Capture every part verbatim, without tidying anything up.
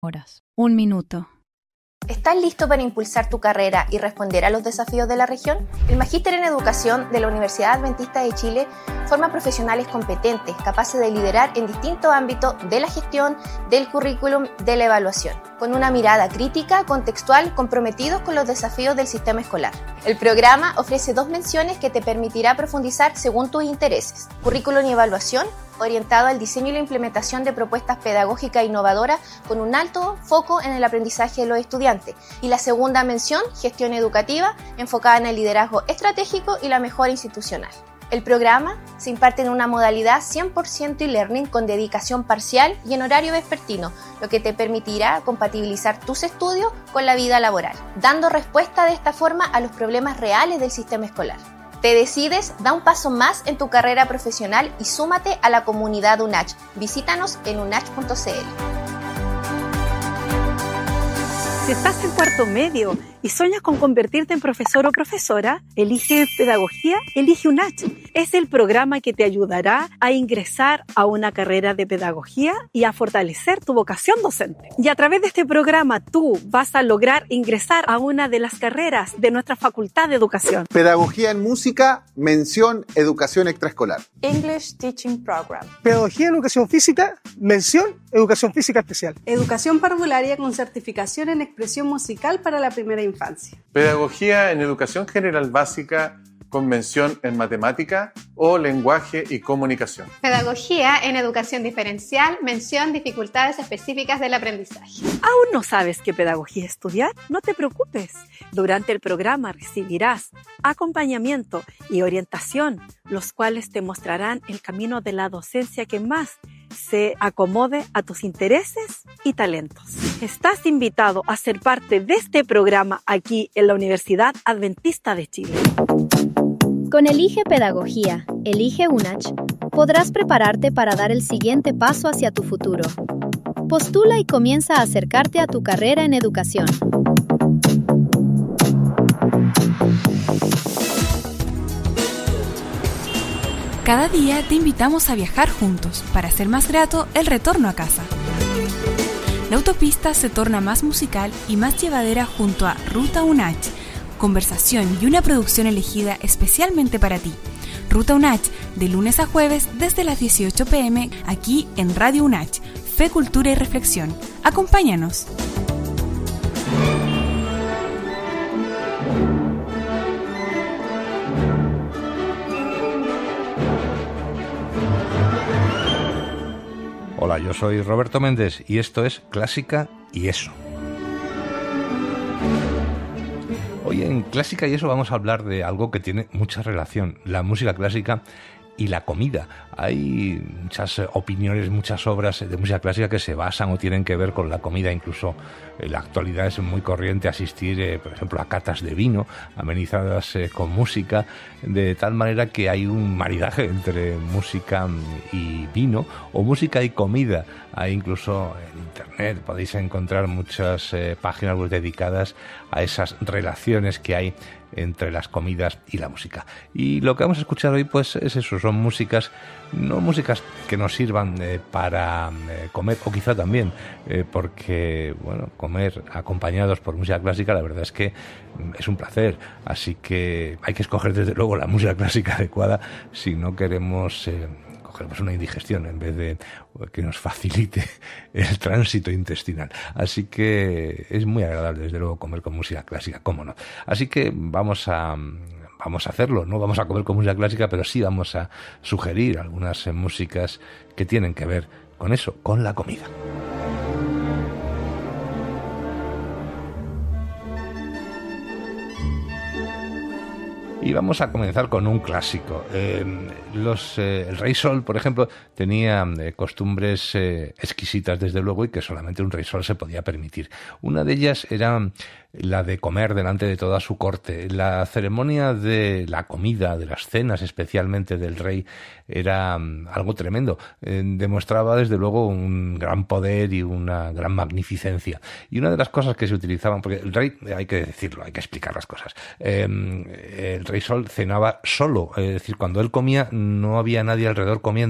Horas. Un minuto. ¿Estás listo para impulsar tu carrera y responder a los desafíos de la región? El Magíster en Educación de la Universidad Adventista de Chile forma profesionales competentes, capaces de liderar en distintos ámbitos de la gestión, del currículum, de la evaluación, con una mirada crítica, contextual, comprometidos con los desafíos del sistema escolar. El programa ofrece dos menciones que te permitirá profundizar según tus intereses: currículum y evaluación, orientado al diseño y la implementación de propuestas pedagógicas innovadoras con un alto foco en el aprendizaje de los estudiantes. Y la segunda mención, gestión educativa, enfocada en el liderazgo estratégico y la mejora institucional. El programa se imparte en una modalidad cien por ciento e-learning con dedicación parcial y en horario vespertino, lo que te permitirá compatibilizar tus estudios con la vida laboral, dando respuesta de esta forma a los problemas reales del sistema escolar. ¿Te decides? Da un paso más en tu carrera profesional y súmate a la comunidad UNACH. Visítanos en unach punto c l. Si estás en cuarto medio y sueñas con convertirte en profesor o profesora, elige Pedagogía, elige UNACH. Es el programa que te ayudará a ingresar a una carrera de pedagogía y a fortalecer tu vocación docente. Y a través de este programa tú vas a lograr ingresar a una de las carreras de nuestra Facultad de Educación. Pedagogía en música, mención educación extraescolar. English Teaching Program. Pedagogía en educación física, mención educación física especial. Educación parvularia con certificación en expresión musical para la primera infancia. Pedagogía en educación general básica con mención en matemática o lenguaje y comunicación. Pedagogía en educación diferencial, mención dificultades específicas del aprendizaje. ¿Aún no sabes qué pedagogía estudiar? No te preocupes. Durante el programa recibirás acompañamiento y orientación, los cuales te mostrarán el camino de la docencia que más se acomode a tus intereses y talentos. Estás invitado a ser parte de este programa aquí en la Universidad Adventista de Chile. Con Elige Pedagogía, Elige UNACH, podrás prepararte para dar el siguiente paso hacia tu futuro. Postula y comienza a acercarte a tu carrera en educación. Cada día te invitamos a viajar juntos para hacer más grato el retorno a casa. La autopista se torna más musical y más llevadera junto a Ruta UNACH, conversación y una producción elegida especialmente para ti. Ruta UNACH, de lunes a jueves desde las dieciocho pm, aquí en Radio UNACH, Fe, Cultura y Reflexión. Acompáñanos. Hola, yo soy Roberto Méndez y esto es Clásica y Eso. Hoy en Clásica y Eso vamos a hablar de algo que tiene mucha relación, la música clásica y la comida. Hay muchas opiniones, muchas obras de música clásica que se basan o tienen que ver con la comida. Incluso en la actualidad es muy corriente asistir, eh, por ejemplo, a catas de vino amenizadas eh, con música, de tal manera que hay un maridaje entre música y vino o música y comida. Hay incluso en internet podéis encontrar muchas eh, páginas web dedicadas a esas relaciones que hay entre las comidas y la música. Y lo que vamos a escuchar hoy pues es eso, son músicas, no músicas que nos sirvan eh, para eh, comer, o quizá también, eh, porque bueno, comer acompañados por música clásica la verdad es que es un placer, así que hay que escoger desde luego la música clásica adecuada si no queremos eh, pues una indigestión en vez de que nos facilite el tránsito intestinal. Así que es muy agradable, desde luego, comer con música clásica, cómo no. Así que vamos a vamos a hacerlo, no vamos a comer con música clásica, pero sí vamos a sugerir algunas músicas que tienen que ver con eso, con la comida. Y vamos a comenzar con un clásico. Eh, los, eh, el Rey Sol, por ejemplo, tenía eh, costumbres eh, exquisitas, desde luego, y que solamente un Rey Sol se podía permitir. Una de ellas era la de comer delante de toda su corte. La ceremonia de la comida, de las cenas especialmente del rey, era um, algo tremendo. Eh, demostraba desde luego un gran poder y una gran magnificencia. Y una de las cosas que se utilizaban, porque el rey, hay que decirlo, hay que explicar las cosas, eh, el Rey Sol cenaba solo, es decir, cuando él comía no había nadie alrededor comiendo,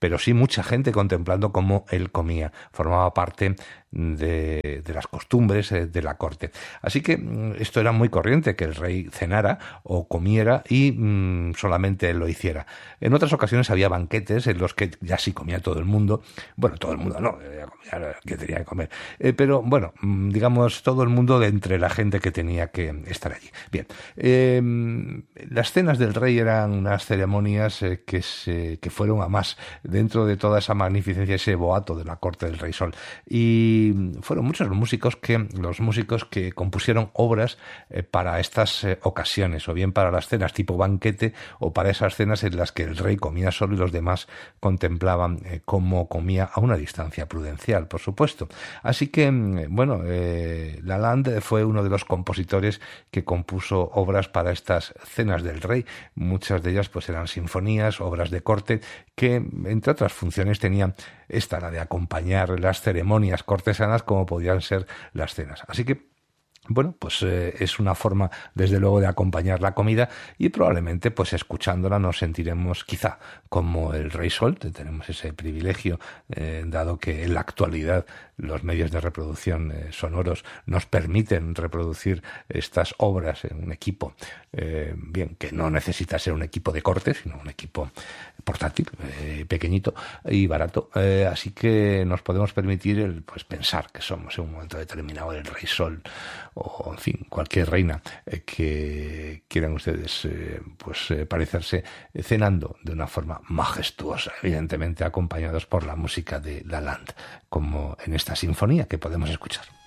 pero sí mucha gente contemplando cómo él comía. Formaba parte de, de las costumbres de la corte. Así que esto era muy corriente, que el rey cenara o comiera y mmm, solamente él lo hiciera. En otras ocasiones había banquetes en los que ya sí comía todo el mundo. Bueno, todo el mundo no, ya que tenía que comer. Eh, pero bueno, digamos, todo el mundo de entre la gente que tenía que estar allí. Bien, eh, las cenas del rey eran unas ceremonias eh, que, se, que fueron a más dentro de toda esa magnificencia, ese boato de la corte del rey Sol. Y fueron muchos los músicos que, los músicos que compusieron obras eh, para estas eh, ocasiones, o bien para las cenas tipo banquete, o para esas cenas en las que el rey comía solo y los demás contemplaban eh, cómo comía a una distancia prudencial, por supuesto. Así que, bueno, eh, Lalande fue uno de los compositores que compuso obras para estas cenas del rey. Muchas de ellas pues eran sinfonías, obras de corte, que entre otras funciones tenían esta, la de acompañar las ceremonias cortesanas como podían ser las cenas. Así que bueno, pues eh, es una forma, desde luego, de acompañar la comida y probablemente, pues escuchándola, nos sentiremos quizá como el Rey Sol. Tenemos ese privilegio, eh, dado que en la actualidad los medios de reproducción eh, sonoros nos permiten reproducir estas obras en un equipo, eh, bien, que no necesita ser un equipo de corte, sino un equipo portátil, eh, pequeñito y barato. Eh, así que nos podemos permitir el, pues pensar que somos en un momento determinado el Rey Sol, o en fin, cualquier reina eh, que quieran ustedes eh, pues eh, parecerse, eh, cenando de una forma majestuosa, evidentemente acompañados por la música de Lalande, como en esta sinfonía que podemos escuchar.